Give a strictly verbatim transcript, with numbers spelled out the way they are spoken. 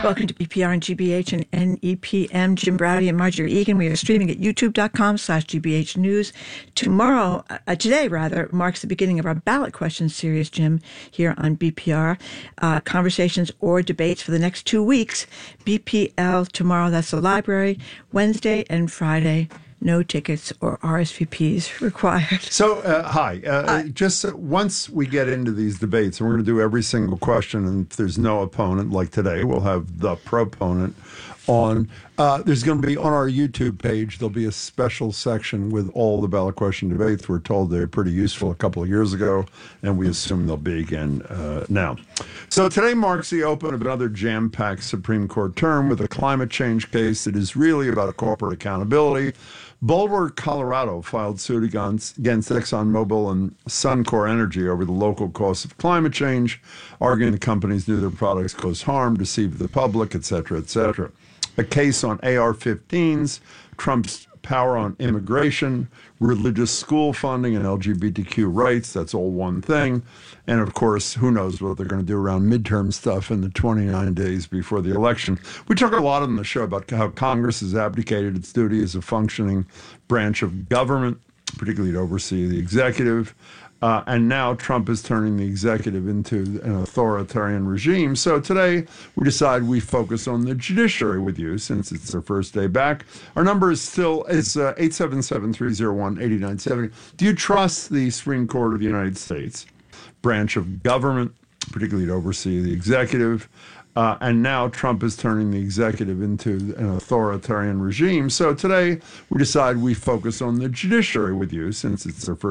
Welcome to B P R and G B H and N E P M. Jim Browdy and Marjorie Egan. We are streaming at youtube.com slash GBH News. Tomorrow, uh, today rather, marks the beginning of our ballot questions series, Jim, here on B P R. Uh, conversations or debates for the next two weeks. B P L tomorrow, that's the library. Wednesday and Friday, no tickets or R S V Ps required. So, uh, hi. Uh, uh, just uh, once we get into these debates, and we're going to do every single question, and if there's no opponent, like today, we'll have the proponent on. Uh, there's going to be, on our YouTube page, there'll be a special section with all the ballot question debates. We're told they're pretty useful a couple of years ago, and we assume they'll be again uh, now. So today marks the open of another jam-packed Supreme Court term with a climate change case that is really about corporate accountability. Boulder, Colorado filed suit against, against ExxonMobil and Suncor Energy over the local costs of climate change, arguing the companies knew their products cause harm, deceived the public, et cetera, et cetera. A case on A R fifteens, Trump's power on immigration, religious school funding, and L G B T Q rights. That's all one thing. And of course, who knows what they're going to do around midterm stuff in the twenty-nine days before the election. We talk a lot on the show about how Congress has abdicated its duty as a functioning branch of government, particularly to oversee the executive. Uh, and now Trump is turning the executive into an authoritarian regime. So today we decide we focus on the judiciary with you since it's their first day back. Our number is still is uh, eight seven seven, three oh one, eight nine seven zero. Do you trust the Supreme Court of the United States, branch of government, particularly to oversee the executive? Uh, and now Trump is turning the executive into an authoritarian regime. So today we decide we focus on the judiciary with you since it's their first